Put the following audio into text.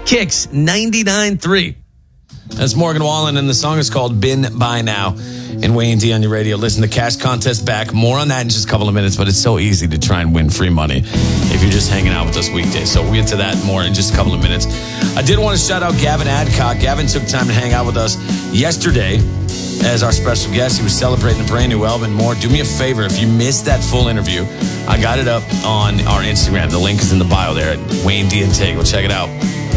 Kicks 99.3. That's Morgan Wallen, and the song is called Been By Now. And Wayne D on your radio. Listen, the cash contest back. More on that in just a couple of minutes, but it's so easy to try and win free money if you're just hanging out with us weekdays. So we'll get to that more in just a couple of minutes. I did want to shout out Gavin Adcock. Gavin took time to hang out with us yesterday as our special guest. He was celebrating a brand new album and more. Do me a favor, if you missed that full interview, I got it up on our Instagram. The link is in the bio there at Wayne D and Tay. Go check it out.